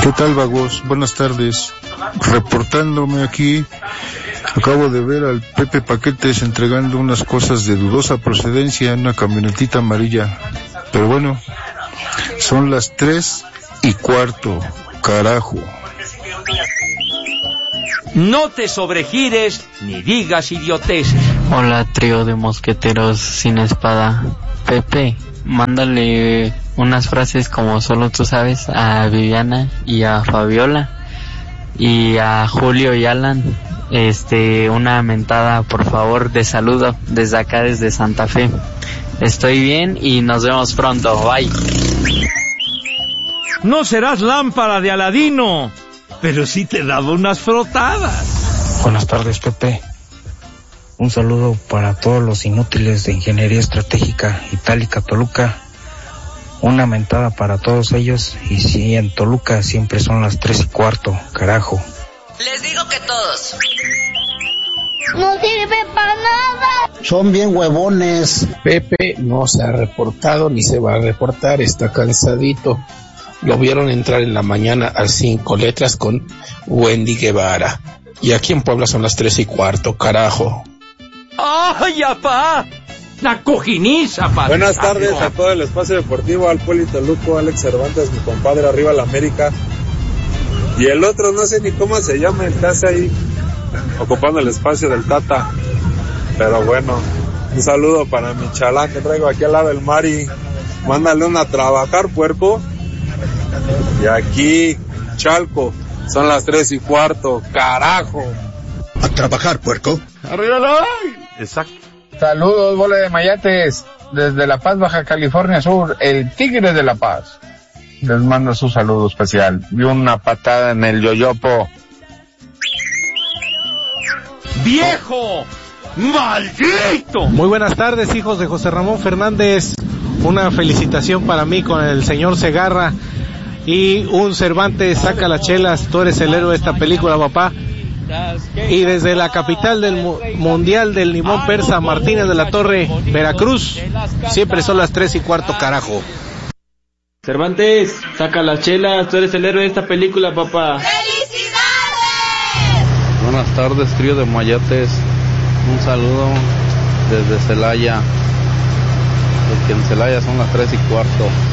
¿Qué tal, vagos? Buenas tardes. Reportándome aquí, acabo de ver al Pepe Paquetes entregando unas cosas de dudosa procedencia en una camionetita amarilla. Pero bueno, son las 3:15, carajo. No te sobregires ni digas idioteces. Hola, trío de mosqueteros sin espada. Pepe, mándale unas frases como solo tú sabes a Viviana y a Fabiola y a Julio y Alan. Una mentada, por favor, de saludo desde acá, desde Santa Fe. Estoy bien y nos vemos pronto. Bye. No serás lámpara de Aladino, pero sí te daba unas frotadas. Buenas tardes, Pepe. Un saludo para todos los inútiles de Ingeniería Estratégica Itálica Toluca. Una mentada para todos ellos. Y si en Toluca siempre son las 3:15, carajo. Les digo que todos. No sirve para nada. Son bien huevones. Pepe no se ha reportado ni se va a reportar, está cansadito. Lo vieron entrar en la mañana al 5 letras con Wendy Guevara. Y aquí en Puebla son las 3:15, carajo. ¡Ay, apá! ¡La cojiniza, padre! Buenas tardes a todo el espacio deportivo, al Poli Toluco, Alex Cervantes, mi compadre, arriba la América. Y el otro, no sé ni cómo se llama, el que hace ahí, ocupando el espacio del Tata. Pero bueno, un saludo para mi chalán que traigo aquí al lado del Mari. Mándale una a trabajar, puerco. Y aquí, Chalco, son las 3:15, carajo. A trabajar, puerco. ¡Arriba la! Exacto. Saludos, bola de mayates, desde La Paz, Baja California Sur, el Tigre de La Paz. Les mando su saludo especial y una patada en el yoyopo. ¡Viejo! ¡Maldito! Muy buenas tardes, hijos de José Ramón Fernández. Una felicitación para mí con el señor Segarra. Y un Cervantes, saca las chelas, tú eres el héroe de esta película, papá. Y desde la capital del mundial del limón persa, Martínez de la Torre, Veracruz, siempre son las 3:15, carajo. Cervantes, saca las chelas, tú eres el héroe de esta película, papá. ¡Felicidades! Buenas tardes, trío de mayates. Un saludo desde Celaya, porque en Celaya son las 3:15.